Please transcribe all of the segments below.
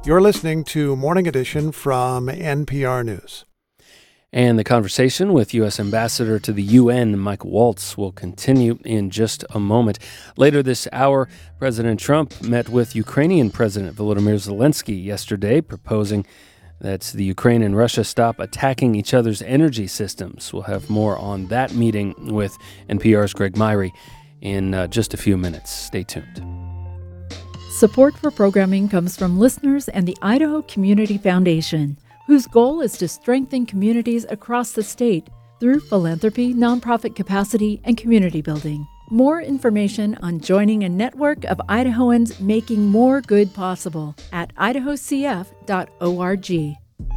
You're listening to Morning Edition from NPR News. And the conversation with U.S. Ambassador to the UN, Mike Waltz, will continue in just a moment. Later this hour, President Trump met with Ukrainian President Volodymyr Zelensky yesterday, proposing that the Ukraine and Russia stop attacking each other's energy systems. We'll have more on that meeting with NPR's Greg Myrie in just a few minutes. Stay tuned. Support for programming comes from listeners and the Idaho Community Foundation, whose goal is to strengthen communities across the state through philanthropy, nonprofit capacity, and community building. More information on joining a network of Idahoans making more good possible at idahocf.org.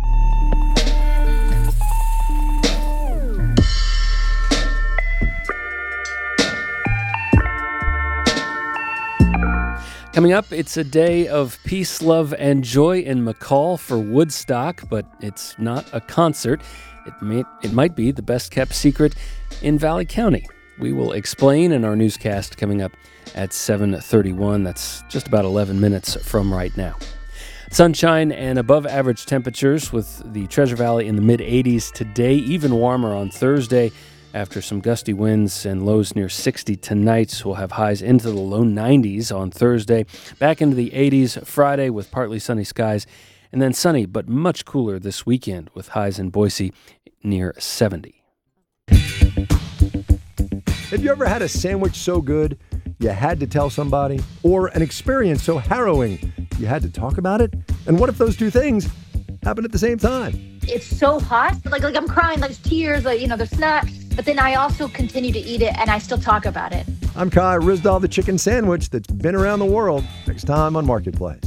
Coming up, it's a day of peace, love, and joy in McCall for Woodstock, but it's not a concert. It might be the best-kept secret in Valley County. We will explain in our newscast coming up at 7:31. That's just about 11 minutes from right now. Sunshine and above-average temperatures with the Treasure Valley in the mid-80s today, even warmer on Thursday. After some gusty winds and lows near 60 tonight, we'll have highs into the low 90s on Thursday. Back into the 80s Friday with partly sunny skies, and then sunny but much cooler this weekend with highs in Boise near 70. Have you ever had a sandwich so good you had to tell somebody? Or an experience so harrowing you had to talk about it? And what if those two things happen at the same time? It's so hot, like I'm crying, there's tears, there's snot. But then I also continue to eat it, and I still talk about it. I'm Kai Ryssdal, the chicken sandwich that's been around the world. Next time on Marketplace.